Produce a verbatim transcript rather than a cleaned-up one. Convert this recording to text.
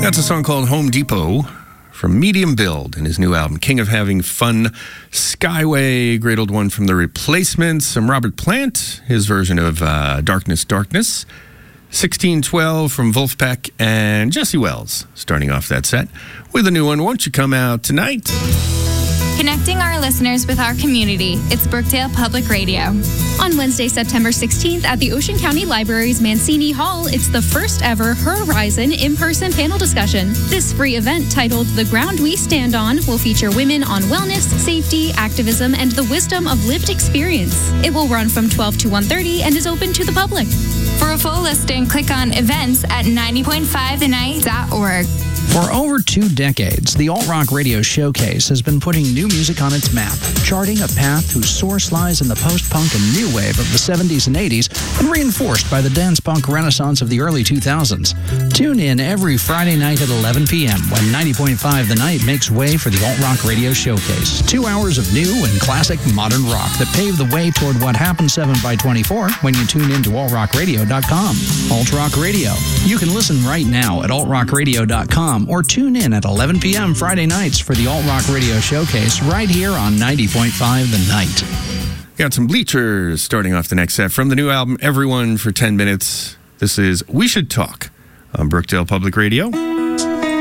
That's a song called Home Depot from Medium Build in his new album, King of Having Fun. Skyway, great old one from The Replacements. Some Robert Plant, his version of uh, Darkness, Darkness. sixteen twelve from Wolfpack, and Jesse Wells starting off that set with a new one. Won't you come out tonight? Connecting our listeners with our community. It's Brookdale Public Radio. On Wednesday, September sixteenth at the Ocean County Library's Mancini Hall, it's the first ever Horizon in-person panel discussion. This free event, titled The Ground We Stand On, will feature women on wellness, safety, activism, and the wisdom of lived experience. It will run from twelve to one thirty and is open to the public. For a full listing, click on events at ninety point five the night dot org. For over two decades, the Alt Rock Radio Showcase has been putting new music on its map, charting a path whose source lies in the post-punk and new wave of the seventies and eighties, and reinforced by the dance-punk renaissance of the early two thousands. Tune in every Friday night at eleven p.m. when ninety point five The Night makes way for the Alt Rock Radio Showcase. Two hours of new and classic modern rock that pave the way toward what happens seven by twenty-four when you tune in to alt rock radio dot com. Alt Rock Radio. You can listen right now at alt rock radio dot com or tune in at eleven p.m. Friday nights for the Alt Rock Radio Showcase right here on ninety point five The Night. Got some Bleachers starting off the next set from the new album, Everyone for ten minutes. This is We Should Talk on Brookdale Public Radio.